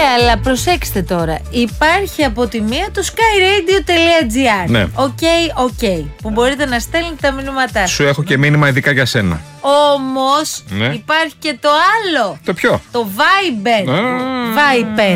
αλλά προσέξτε τώρα. Υπάρχει από τη μία το skyradio.gr. Ναι. Οκ. Που μπορείτε να στέλνετε τα μηνύματά σας. Σου έχω και μήνυμα ειδικά για σένα. Όμως υπάρχει και το άλλο. Το ποιο? Το Viber. Viber.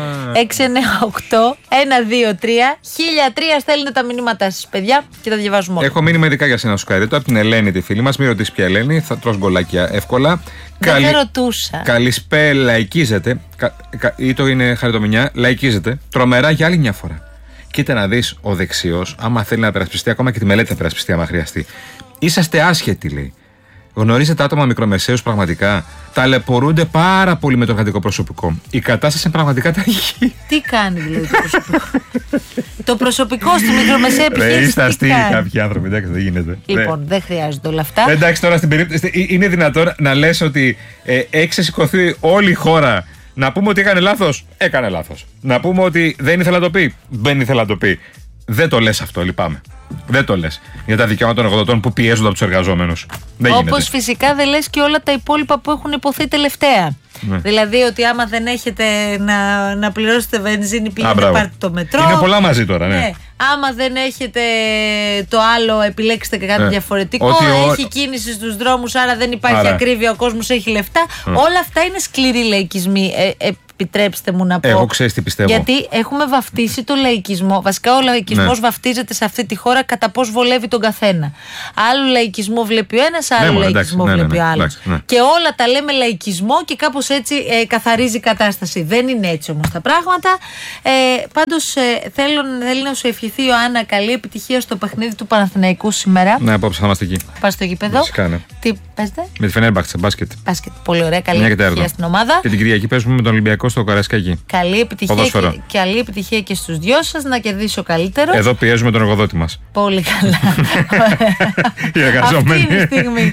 698-123-1003. Στέλνετε τα μηνύματά σας, παιδιά, και τα διαβάζουμε όλα. Έχω μήνυμα ειδικά για σένα, Skyradio, από την Ελένη, τη φίλη μας. Μην ρωτήσεις ποια Ελένη, θα τρως γκολάκια εύκολα. Δεν θα ρωτούσα. Καλησπέρα, λαϊκίζεται. Ή το είναι χαριτομηνιά, λαϊκίζεται. Τρομερά για άλλη μια φορά. Κοίτα να δεις, ο δεξιός, άμα θέλει να περασπιστεί, ακόμα και τη μελέτη να περασπιστεί, άμα χρειαστεί. Είσαστε άσχετοι, λέει. Γνωρίζετε άτομα μικρομεσαίους πραγματικά. Ταλαιπωρούνται πάρα πολύ με το εργατικό προσωπικό. Η κατάσταση είναι πραγματικά τραγική. Τι κάνει δηλαδή το προσωπικό? Το προσωπικό στη μικρομεσαία επιχείρηση. Είστε αστείοι κάποιοι άνθρωποι, εντάξει, δεν γίνεται. Λοιπόν, δεν χρειάζονται όλα αυτά. Εντάξει, τώρα στην περίπτωση. Είναι δυνατόν να λες ότι έχει ξεσηκωθεί όλη η χώρα να πούμε ότι έκανε λάθος? Έκανε λάθος. Να πούμε ότι δεν ήθελα να το πει? Δεν ήθελα να το πει. Δεν το λες αυτό, λυπάμαι. Δεν το λες για τα δικαιώματα των εργοδοτών που πιέζονται από τους εργαζόμενους. Όπως φυσικά δεν λες και όλα τα υπόλοιπα που έχουν υποθεί τελευταία. Ναι. Δηλαδή ότι άμα δεν έχετε να πληρώσετε βενζίνη, πηγαίνετε πάρτε το μετρό. Είναι πολλά μαζί τώρα, ναι. Άμα δεν έχετε το άλλο, επιλέξτε και κάτι διαφορετικό. Έχει κίνηση στους δρόμους, άρα δεν υπάρχει ακρίβεια, ο κόσμος έχει λεφτά. Όλα αυτά είναι σκληροί λαϊκισμοί. Επιτρέψτε μου να πω. Εγώ ξέρεις τι πιστεύω. Γιατί έχουμε βαφτίσει το λαϊκισμό. Βασικά ο λαϊκισμός βαφτίζεται σε αυτή τη χώρα κατά πώς βολεύει τον καθένα. Άλλο λαϊκισμό βλέπει ο ένας, άλλο λαϊκισμό βλέπει ο άλλος. Και όλα τα λέμε λαϊκισμό και κάπως έτσι καθαρίζει η κατάσταση. Δεν είναι έτσι όμως τα πράγματα. Πάντως θέλει να σου ευχηθεί, Ιωάννα, καλή επιτυχία στο παιχνίδι του Παναθηναϊκού σήμερα. Ναι, απόψε θα είμαστε εκεί. Πας στο γήπεδο. Φυσικά, ναι. Τι παίζετε? Με τη Φενέρμπαχτσε, μπάσκετ. Πολύ ωραία, καλή επιτυχία στην ομάδα. Και την Κυριακή παίζουμε με τον Ολυμπιακό στο Καραϊσκάκι. Καλή επιτυχία και καλή επιτυχία και στους δυο σας, να κερδίσει ο καλύτερος. Εδώ πιέζουμε τον εργοδότη μας. Πολύ καλά. Οι εργαζόμενοι. Αυτή είναι η στιγμή.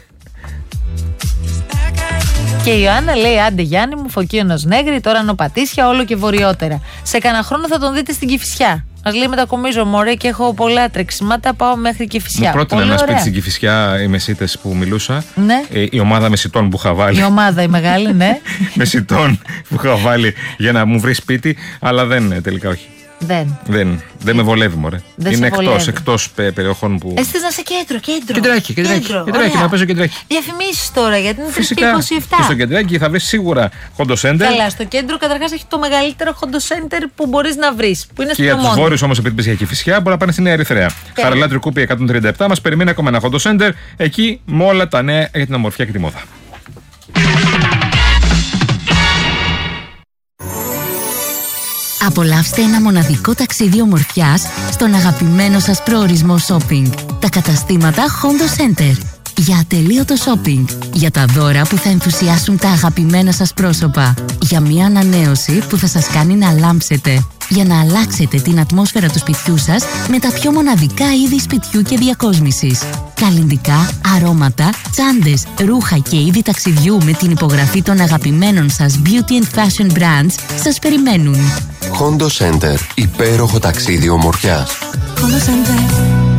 Και η Ιωάννα λέει: άντε Γιάννη μου, Φωκίωνος Νέγρη, τώρα νοπατήσια, όλο και βορειότερα. Σε κανένα χρόνο θα τον δείτε στην Κηφισιά. Μας λέει: μετακομίζω μωρέ και έχω πολλά τρεξιμάτα, πάω μέχρι Κηφισιά. Μου πρότεινε ένα σπίτι στην Κηφισιά, οι μεσίτες που μιλούσα. Ναι. Η ομάδα μεσιτών που είχα βάλει. Η ομάδα η μεγάλη, ναι. Μεσιτών που είχα βάλει για να μου βρει σπίτι, αλλά δεν, τελικά όχι. Δεν με βολεύει, μωρέ. Είναι εκτός περιοχών που. Εσύ θες να είσαι κέντρο. Κεντράκι, να παίζω κεντράκι. Διαφημίσεις τώρα, γιατί είναι 3:27. Και στο κεντράκι θα βρεις σίγουρα Hondo Center. Καλά, στο κέντρο καταρχάς έχει το μεγαλύτερο Hondo Center που μπορείς να βρεις. Που είναι και για τους βόρειους όμως, επειδή πεις για Κηφισιά, μπορεί να πάνε στη Νέα Ερυθρέα. Χαραλάτρη Κούπη 137, μας περιμένει ακόμα ένα Hondo Center εκεί με όλα τα νέα για την ομορφιά και τη μόδα. Απολαύστε ένα μοναδικό ταξίδι ομορφιάς στον αγαπημένο σας προορισμό shopping. Τα καταστήματα Hondo Center. Για ατελείωτο shopping. Για τα δώρα που θα ενθουσιάσουν τα αγαπημένα σας πρόσωπα. Για μια ανανέωση που θα σας κάνει να λάμψετε. Για να αλλάξετε την ατμόσφαιρα του σπιτιού σας με τα πιο μοναδικά είδη σπιτιού και διακόσμησης. Καλλυντικά, αρώματα, τσάντες, ρούχα και είδη ταξιδιού με την υπογραφή των αγαπημένων σας beauty and fashion brands σας περιμένουν. Hondo Center. Υπέροχο ταξίδι ομορφιάς. Hondo Center.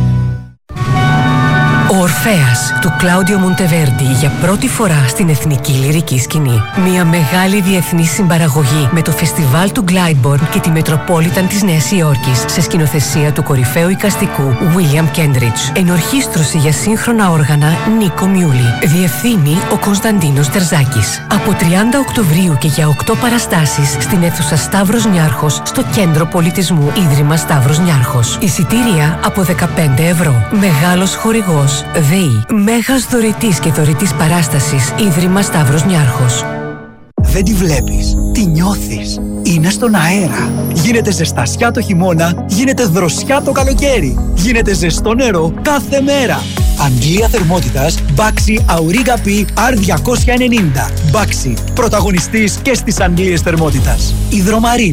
Ο Ορφέας του Κλάουντιο Μοντεβέρντι για πρώτη φορά στην εθνική λυρική σκηνή. Μια μεγάλη διεθνή συμπαραγωγή με το φεστιβάλ του Glyndebourne και τη Μετροπόλιταν της Νέας Υόρκης σε σκηνοθεσία του κορυφαίου εικαστικού William Kendridge. Ενορχήστρωση για σύγχρονα όργανα Νίκο Μιούλη. Διευθύνει ο Κωνσταντίνος Τερζάκης. Από 30 Οκτωβρίου και για 8 παραστάσεις στην αίθουσα Σταύρος Νιάρχος στο Κέντρο Πολιτισμού Ίδρυμα Σταύρος Νιάρχος. Εισιτήρια από 15 ευρώ. Μεγάλος χορηγός ΔΕΗ. Μέγας δωρητής και δωρητής παράστασης Ίδρυμα Σταύρος Νιάρχος. Δεν τη βλέπεις, τη νιώθεις. Είναι στον αέρα. Γίνεται ζεστασιά το χειμώνα, γίνεται δροσιά το καλοκαίρι. Γίνεται ζεστό νερό κάθε μέρα. Αντλία θερμότητας Baxi Auriga P R290. Baxi, πρωταγωνιστής και στις αντλίες θερμότητας. Υδρομαρίν.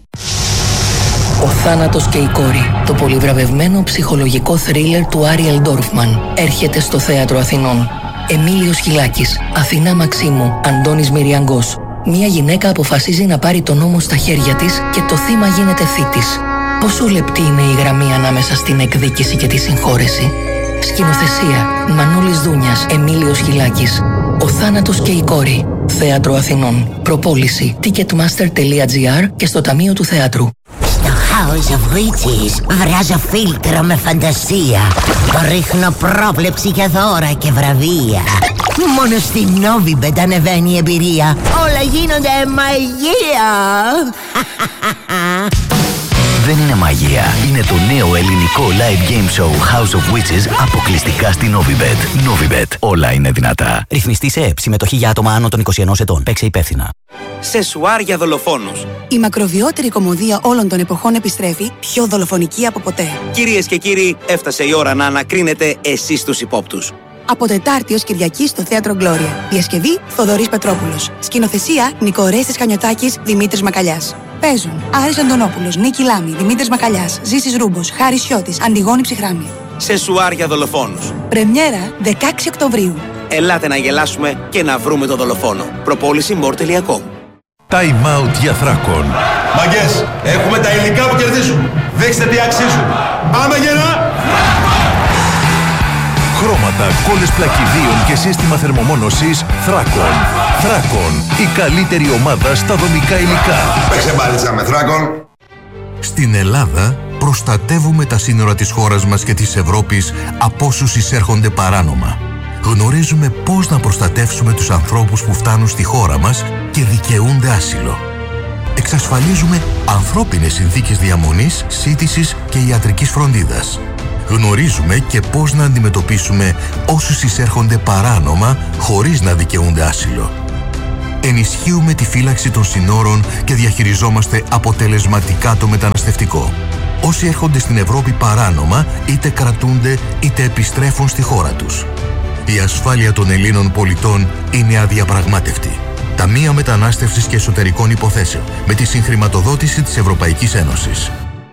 Ο θάνατος και η κόρη. Το πολυβραβευμένο ψυχολογικό θρίλερ του Άριελ Ντόρφμαν έρχεται στο Θέατρο Αθηνών. Εμίλιος Χιλάκης, Αθηνά Μαξίμου, Αντώνης Μυριαγκός. Μια γυναίκα αποφασίζει να πάρει τον νόμο στα χέρια της και το θύμα γίνεται θήτης. Πόσο λεπτή είναι η γραμμή ανάμεσα στην εκδίκηση και τη συγχώρεση. Σκηνοθεσία Μανώλης Δούνιας, Εμίλιος Χιλάκης. Ο θάνατος και η κόρη. Θέατρο Αθηνών. Προπόληση ticketmaster.gr και στο Ταμείο του Θεάτρου. Στο House of Witches βράζω φίλτρο με φαντασία. Ρίχνω πρόβλεψη για δώρα και βραβεία. Μόνο στη Novibet ανεβαίνει η εμπειρία. Όλα γίνονται μαγεία. Δεν είναι μαγεία. Είναι το νέο ελληνικό live game show House of Witches αποκλειστικά στη Novibet. Novibet. Όλα είναι δυνατά. Ρυθμιστή σε ΕΕΠ. Συμμετοχή για άτομα άνω των 21 ετών. Παίξε υπεύθυνα. Σεσουάρ για δολοφόνους. Η μακροβιότερη κομμωδία όλων των εποχών επιστρέφει, πιο δολοφονική από ποτέ. Κυρίες και κύριοι, έφτασε η ώρα να ανακρίνετε εσείς τους υπόπτους. Από Τετάρτη ως Κυριακή στο Θέατρο Γκλώρια. Διασκευή Θοδωρής Πετρόπουλος. Σκηνοθεσία Νίκο Ορέστης Χανιωτάκης, Δημήτρης Μακαλιάς. Παίζουν Άρης Αντωνόπουλος, Νίκη Λάμη, Δημήτρης Μακαλιάς, Ζήσης Ρούμπος, Χάρης Σιώτης, Αντιγόνη Ψυχράμη. Σεσουάρ για δολοφόνους. Πρεμιέρα 16 Οκτωβρίου. Ελάτε να γελάσουμε και να βρούμε τον δολοφόνο. Προπόληση more.com. Time out για Θράκον. Μαγκές, έχουμε τα υλικά που κερδίζουν. Δείξτε τι αξίζουν. Πάμε γερά! Χρώματα, κόλλες πλακιδίων και σύστημα θερμομόνωσης Θράκον. Θράκον, η καλύτερη ομάδα στα δομικά υλικά. Παίξε μπάλιτσα με Θράκον. Στην Ελλάδα προστατεύουμε τα σύνορα της χώρας μας και της Ευρώπης από όσους εισέρχονται παράνομα. Γνωρίζουμε πώς να προστατεύσουμε τους ανθρώπους που φτάνουν στη χώρα μας και δικαιούνται άσυλο. Εξασφαλίζουμε ανθρώπινες συνθήκες διαμονής, σύντησης και ιατρικής φροντίδας. Γνωρίζουμε και πώς να αντιμετωπίσουμε όσους εισέρχονται παράνομα χωρίς να δικαιούνται άσυλο. Ενισχύουμε τη φύλαξη των συνόρων και διαχειριζόμαστε αποτελεσματικά το μεταναστευτικό. Όσοι έρχονται στην Ευρώπη παράνομα είτε κρατούνται είτε επιστρέφουν στη χώρα τους. Η ασφάλεια των Ελλήνων πολιτών είναι αδιαπραγμάτευτη. Ταμεία Μετανάστευσης και Εσωτερικών Υποθέσεων με τη συγχρηματοδότηση της Ευρωπαϊκής Ένωσης.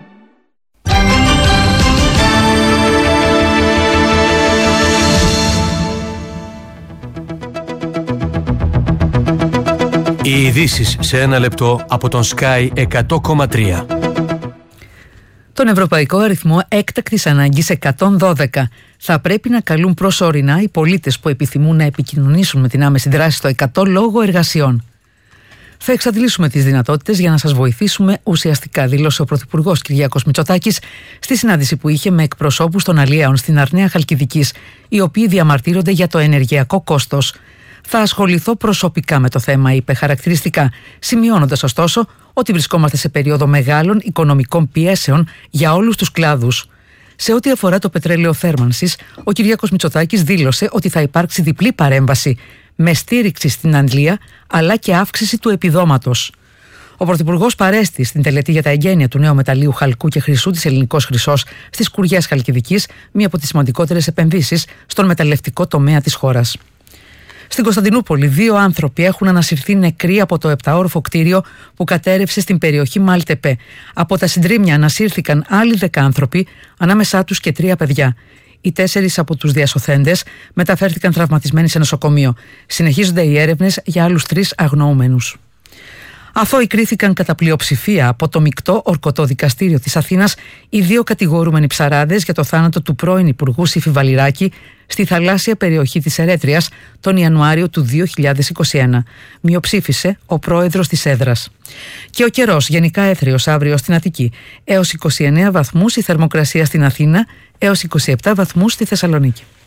Οι ειδήσεις σε ένα λεπτό από τον Sky 100,3. Τον ευρωπαϊκό αριθμό έκτακτης ανάγκης 112 θα πρέπει να καλούν προσωρινά οι πολίτες που επιθυμούν να επικοινωνήσουν με την άμεση δράση στο 100 λόγω εργασιών. Θα εξαντλήσουμε τις δυνατότητες για να σας βοηθήσουμε ουσιαστικά, δήλωσε ο Πρωθυπουργός Κυριάκος Μητσοτάκης στη συνάντηση που είχε με εκπροσώπους των αλλιέων στην Αρναία Χαλκιδικής, οι οποίοι διαμαρτύρονται για το ενεργειακό κόστος. Θα ασχοληθώ προσωπικά με το θέμα, είπε χαρακτηριστικά, σημειώνοντας ωστόσο ότι βρισκόμαστε σε περίοδο μεγάλων οικονομικών πιέσεων για όλους τους κλάδους. Σε ό,τι αφορά το πετρέλαιο θέρμανσης, ο Κυριάκος Μητσοτάκης δήλωσε ότι θα υπάρξει διπλή παρέμβαση, με στήριξη στην αντλία αλλά και αύξηση του επιδόματος. Ο Πρωθυπουργός παρέστη στην τελετή για τα εγγένεια του νέου μεταλλίου χαλκού και χρυσού της Ελληνικός Χρυσός στις Κουριές Χαλκιδικής, μία από τις σημαντικότερες επενδύσεις στον μεταλλευτικό τομέα της χώρας. Στην Κωνσταντινούπολη, 2 άνθρωποι έχουν ανασυρθεί νεκροί από το 7όροφο κτίριο που κατέρευσε στην περιοχή Μάλτεπε. Από τα συντρίμμια ανασύρθηκαν άλλοι 10 άνθρωποι, ανάμεσά τους και 3 παιδιά. Οι 4 από τους διασωθέντες μεταφέρθηκαν τραυματισμένοι σε νοσοκομείο. Συνεχίζονται οι έρευνες για άλλους 3 αγνοούμενους. Αθώοι κρίθηκαν κατά πλειοψηφία από το μεικτό ορκωτό δικαστήριο της Αθήνας οι 2 κατηγορούμενοι ψαράδες για το θάνατο του πρώην Υπουργού Σύφη Βαλιράκη στη θαλάσσια περιοχή της Ερέτριας τον Ιανουάριο του 2021. Μειοψήφισε ο πρόεδρος της έδρας. Και ο καιρός γενικά έθριος αύριο στην Αττική. Έως 29 βαθμούς η θερμοκρασία στην Αθήνα, έως 27 βαθμούς στη Θεσσαλονίκη.